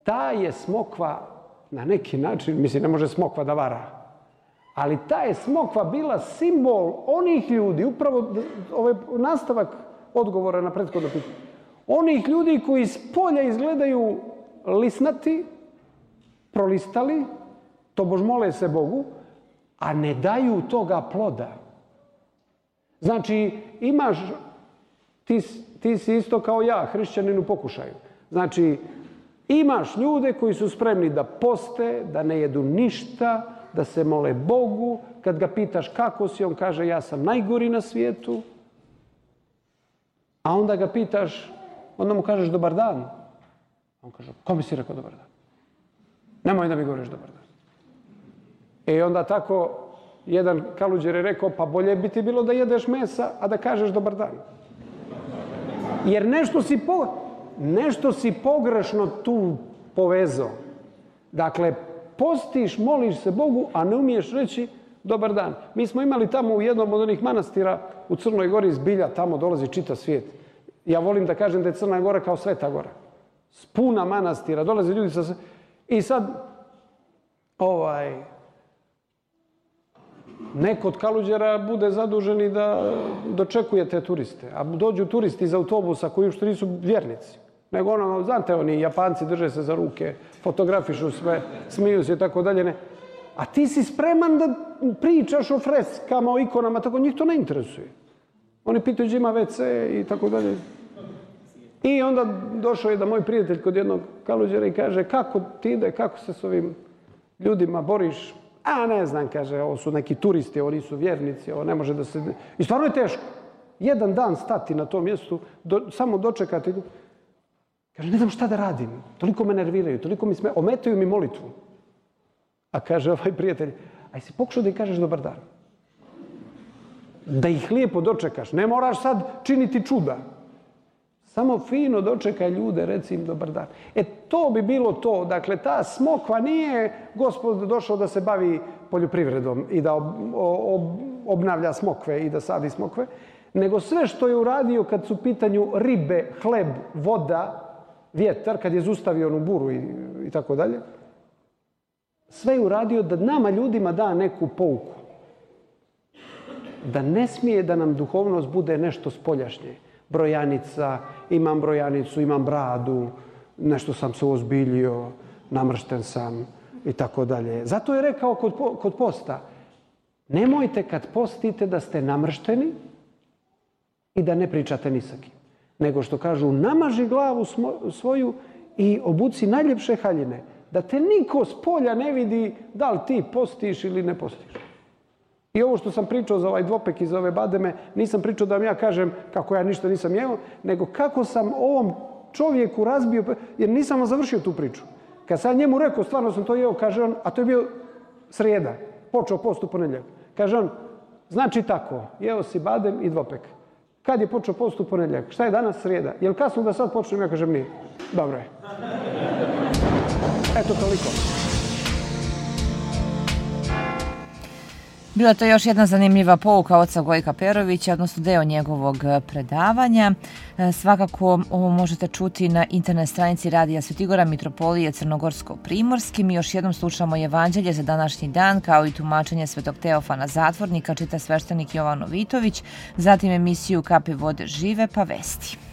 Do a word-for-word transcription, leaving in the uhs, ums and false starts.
ta je smokva na neki način, mislim, ne može smokva da vara, ali ta je smokva bila simbol onih ljudi, upravo ovaj nastavak odgovora na prethodno pitanje, onih ljudi koji iz polja izgledaju lisnati, prolistali, tobož mole se Bogu, a ne daju toga ploda. Znači, imaš, ti, ti si isto kao ja, hrišćanin u pokušaju. Znači, imaš ljude koji su spremni da poste, da ne jedu ništa, da se mole Bogu. Kad ga pitaš kako si, on kaže ja sam najgori na svijetu. A onda ga pitaš, onda mu kažeš dobar dan. On kaže, kome si rekao dobar dan? Nemoj da mi govoriš dobar dan. I onda tako jedan kaluđer je rekao, pa bolje bi ti bilo da jedeš mesa, a da kažeš dobar dan. Jer nešto si, po, nešto si pogrešno tu povezao. Dakle, postiš, moliš se Bogu, a ne umiješ reći dobar dan. Mi smo imali tamo u jednom od onih manastira u Crnoj Gori zbilja, tamo dolazi čitav svijet. Ja volim da kažem da je Crna Gora kao Sveta Gora. Puna manastira, dolaze ljudi sa... I sad, ovaj... neko od kaluđera bude zadužen i da dočekuje te turiste. A dođu turisti iz autobusa koji uopšte nisu vjernici. Nego ono, znate, oni Japanci drže se za ruke, fotografišu sve, smiju se i tako dalje. Ne. A ti si spreman da pričaš o freskama, o ikonama, tako njih to ne interesuje. Oni pitaju gdje ima ve ce i tako dalje. I onda došao je da moj prijatelj kod jednog kaluđera i kaže, kako ti ide, kako se s ovim ljudima boriš? A ne znam, kaže, ovo su neki turisti, ovo nisu vjernici, ovo ne može da se... I stvarno je teško. Jedan dan stati na tom mjestu, do, samo dočekati. Kaže, ne znam šta da radim. Toliko me nerviraju, toliko mi sme... ometaju mi molitvu. A kaže ovaj prijatelj, aj si pokušao da ih kažeš dobar dan. Da ih lijepo dočekaš. Ne moraš sad činiti čuda. Samo fino dočekaj ljude, reci im dobar dan. E, to bi bilo to. Dakle, ta smokva nije Gospod došao da se bavi poljoprivredom i da ob, ob, obnavlja smokve i da sadi smokve, nego sve što je uradio kad su u pitanju ribe, hleb, voda, vjetar, kad je zustavio onu buru i, i tako dalje, sve je uradio da nama ljudima da neku pouku. Da ne smije da nam duhovnost bude nešto spoljašnje. Brojanica, imam brojanicu, imam bradu, nešto sam se ozbiljio, namršten sam i tako dalje. Zato je rekao kod, kod posta, nemojte kad postite da ste namršteni i da ne pričate ni sa kim. Nego što kažu, namaži glavu svoju i obuci najljepše haljine. Da te niko s polja ne vidi da li ti postiš ili ne postiš. I ovo što sam pričao za ovaj dvopek i za ove bademe, nisam pričao da vam ja kažem kako ja ništa nisam jeo, nego kako sam ovom čovjeku razbio, jer nisam vam završio tu priču. Kad sam njemu rekao, stvarno sam to jeo, kaže on, a to je bio srijeda, počeo post u ponedjeljak. Kaže on, znači tako, jeo si badem i dvopek. Kad je počeo post u ponedjeljak? Šta je danas srijeda? Jel kasno da sad počnem? Ja kažem, nije. Dobro je. Eto toliko. Bila to još jedna zanimljiva pouka oca Gojka Perovića, odnosno deo njegovog predavanja. Svakako ovo možete čuti na internet stranici Radija Svetigora Mitropolije Crnogorsko-Primorski. Mi još jednom slušamo evanđelje za današnji dan, kao i tumačenje svetog Teofana Zatvornika, čita sveštenik Jovano Vitović, zatim emisiju Kapi vode žive pa vesti.